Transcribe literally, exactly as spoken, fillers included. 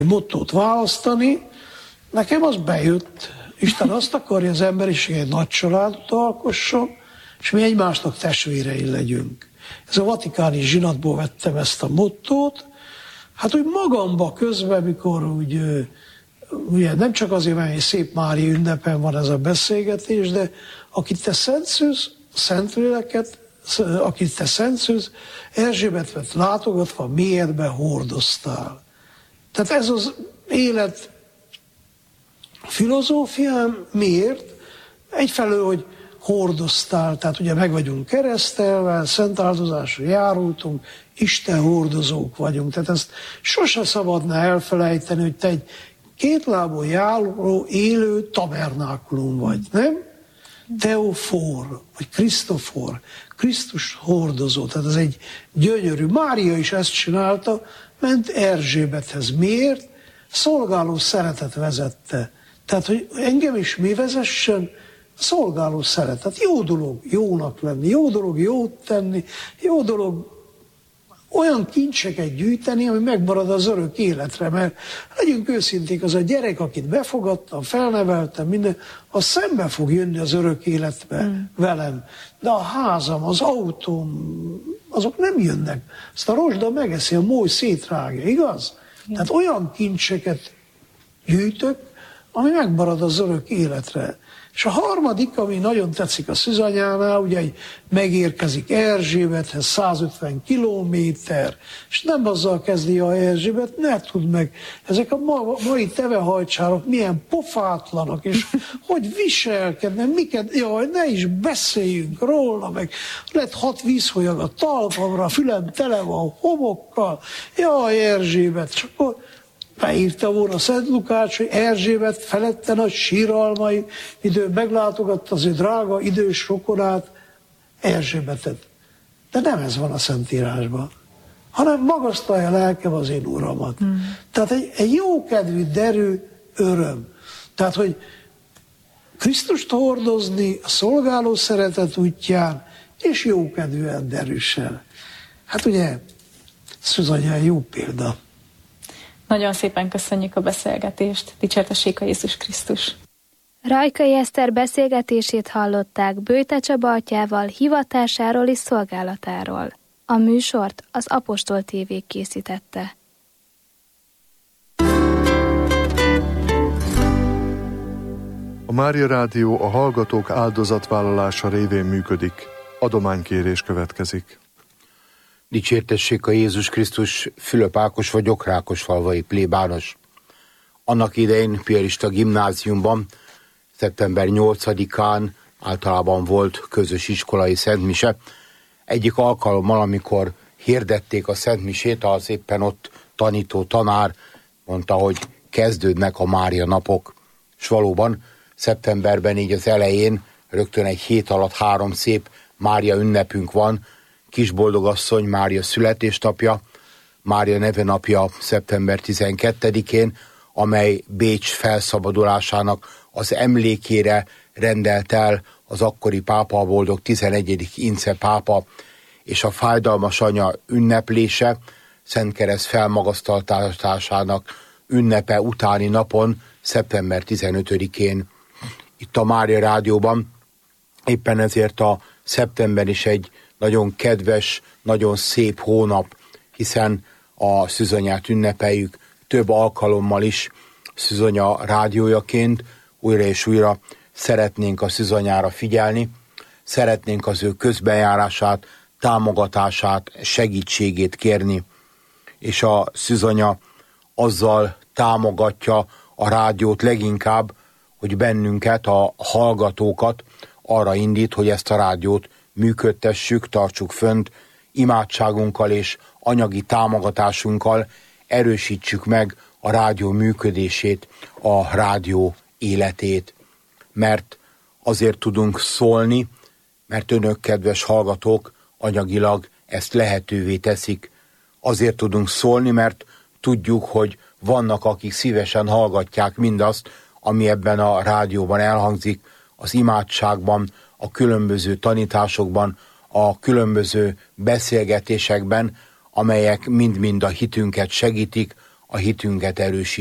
mottót választani, nekem az bejött. Isten azt akarja, az emberiség egy nagy családot alkosson, és mi egymásnak testvérei legyünk. Ez a vatikáni zsinatból vettem ezt a mottót. Hát úgy magamba közben, mikor úgy, ugye nem csak azért, mert egy szép Mária ünnepen van ez a beszélgetés, de akit te szentszűz, Szentléleket, akit te szentszűz, Erzsébetet látogatva mélyedbe hordoztál. Tehát ez az élet filozófiám. Miért? Egyfelől, hogy hordoztál, tehát ugye meg vagyunk keresztelve, szent áldozásra járultunk, Isten hordozók vagyunk. Tehát ezt sose szabadna elfelejteni, hogy te egy kétlábon járó, élő tabernákulum vagy, nem? Teofor, vagy Krisztofor, Krisztus hordozó. Tehát ez egy gyönyörű. Mária is ezt csinálta, ment Erzsébethez. Miért? Szolgáló szeretet vezette. Tehát, hogy engem is mi vezessen, szolgáló szeretet. Jó dolog jónak lenni, jó dolog jót tenni, jó dolog olyan kincseket gyűjteni, ami megmarad az örök életre, mert legyünk őszinték, az a gyerek, akit befogadtam, felneveltem, minden, az szembe fog jönni az örök életbe mm. velem. De a házam, az autóm, azok nem jönnek. Ezt a rozsda megeszi, a mój szétrágja, igaz? Mm. Tehát olyan kincseket gyűjtök, ami megmarad az örök életre. És a harmadik, ami nagyon tetszik a szűzanyánál, ugye megérkezik Erzsébethez százötven kilométer, és nem azzal kezdi a Erzsébet, ne tudd meg, ezek a ma, mai tevehajcsárok milyen pofátlanak, és hogy viselkednek, miket, jaj, ne is beszéljünk róla, meg lett hat vízfolyag a talpamra, a fülem tele van homokkal, jaj, Erzsébet, csak akkor beírta volna Szent Lukács, hogy Erzsébet felette nagy síralmai, idő meglátogatta az ő drága idős rokonát, Erzsébetet. De nem ez van a Szentírásban, hanem magasztalja lelkem az én Uramat. Mm. Tehát egy, egy jókedvű, derű öröm. Tehát, hogy Krisztust hordozni a szolgáló szeretet útján, és jókedvűen, derűsen. Hát ugye, Szűzanyán jó példa. Nagyon szépen köszönjük a beszélgetést. Dicsértessék a Jézus Krisztus! Rajkai Eszter beszélgetését hallották Böjte Csaba atyával, hivatásáról és szolgálatáról. A műsort az Apostol té vé készítette. A Mária Rádió a hallgatók áldozatvállalása révén működik. Adománykérés következik. Dicsértessék a Jézus Krisztus, Fülöp Ákos vagyok, Rákosfalvai plébános. Annak idején piarista gimnáziumban szeptember nyolcadikán általában volt közös iskolai szentmise. Egyik alkalommal, amikor hirdették a szentmisét, az éppen ott tanító tanár mondta, hogy kezdődnek a Mária napok. És valóban szeptemberben így az elején rögtön egy hét alatt három szép Mária ünnepünk van. Kisboldogasszony Mária születésnapja, Mária nevenapja szeptember tizenkettedikén, amely Bécs felszabadulásának az emlékére rendelt el az akkori pápa, a boldog tizenegyedik Ince pápa, és a fájdalmas anya ünneplése, Szentkereszt felmagasztaltásának ünnepe utáni napon, szeptember tizenötödikén. Itt a Mária Rádióban éppen ezért a szeptember is egy nagyon kedves, nagyon szép hónap, hiszen a Szűzanyát ünnepeljük több alkalommal is Szűzanya rádiójaként, újra és újra szeretnénk a Szűzanyára figyelni, szeretnénk az ő közbenjárását, támogatását, segítségét kérni, és a Szűzanya azzal támogatja a rádiót leginkább, hogy bennünket, a hallgatókat arra indít, hogy ezt a rádiót működtessük, tartsuk fönt, imádságunkkal és anyagi támogatásunkkal erősítsük meg a rádió működését, a rádió életét. Mert azért tudunk szólni, mert önök, kedves hallgatók, anyagilag ezt lehetővé teszik. Azért tudunk szólni, mert tudjuk, hogy vannak, akik szívesen hallgatják mindazt, ami ebben a rádióban elhangzik, az imádságban, a különböző tanításokban, a különböző beszélgetésekben, amelyek mind-mind a hitünket segítik, a hitünket erősítse.